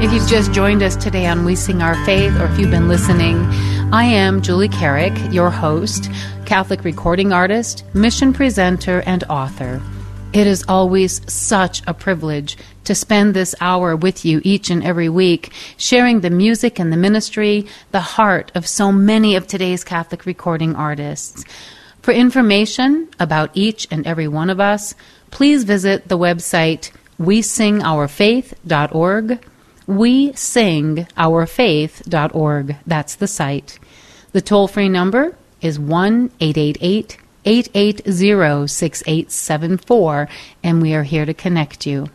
If you've just joined us today on We Sing Our Faith, or if you've been listening, I am Julie Carrick, your host, Catholic recording artist, mission presenter, and author. It is always such a privilege to spend this hour with you each and every week, sharing the music and the ministry, the heart of so many of today's Catholic recording artists. For information about each and every one of us, please visit the website wesingourfaith.org. wesingourfaith.org. That's the site. The toll-free number is 1-888-880-6874, and we are here to connect you.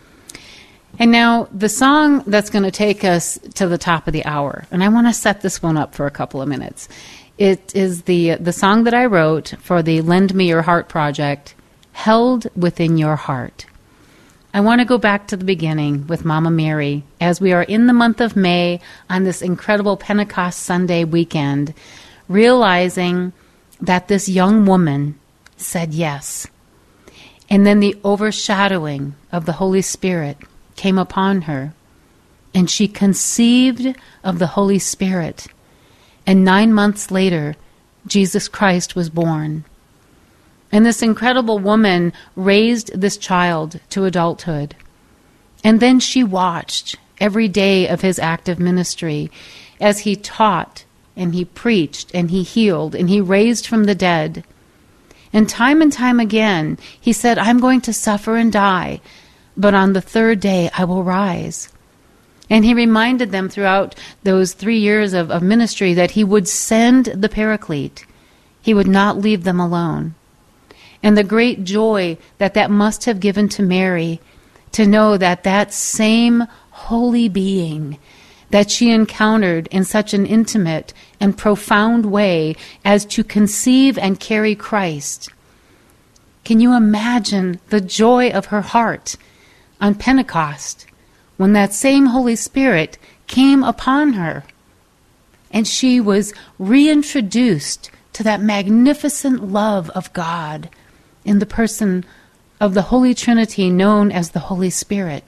And now, the song that's going to take us to the top of the hour, and I want to set this one up for a couple of minutes. It is the song that I wrote for the Lend Me Your Heart project, Held Within Your Heart. I want to go back to the beginning with Mama Mary, as we are in the month of May on this incredible Pentecost Sunday weekend, realizing that this young woman said yes. And then the overshadowing of the Holy Spirit came upon her, and she conceived of the Holy Spirit. And 9 months later, Jesus Christ was born. And this incredible woman raised this child to adulthood. And then she watched every day of his active ministry as he taught and he preached and he healed and he raised from the dead. And time again, he said, I'm going to suffer and die, but on the third day I will rise. And he reminded them throughout those 3 years of ministry that he would send the Paraclete. He would not leave them alone. And the great joy that must have given to Mary to know that that same holy being that she encountered in such an intimate and profound way as to conceive and carry Christ. Can you imagine the joy of her heart on Pentecost when that same Holy Spirit came upon her and she was reintroduced to that magnificent love of God in the person of the Holy Trinity known as the Holy Spirit?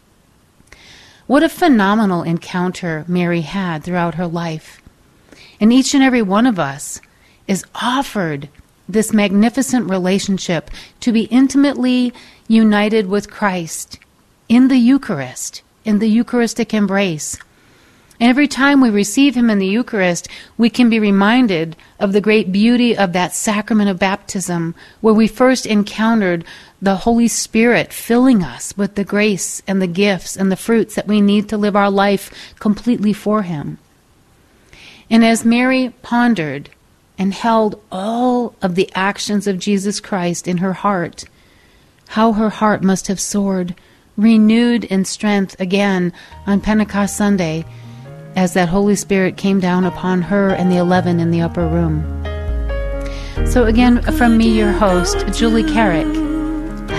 What a phenomenal encounter Mary had throughout her life. And each and every one of us is offered this magnificent relationship to be intimately united with Christ in the Eucharist, in the Eucharistic embrace. And every time we receive him in the Eucharist, we can be reminded of the great beauty of that sacrament of baptism, where we first encountered the Holy Spirit filling us with the grace and the gifts and the fruits that we need to live our life completely for him. And as Mary pondered and held all of the actions of Jesus Christ in her heart, how her heart must have soared, renewed in strength again on Pentecost Sunday, as that Holy Spirit came down upon her and the 11 in the upper room. So again, from me, your host, Julie Carrick,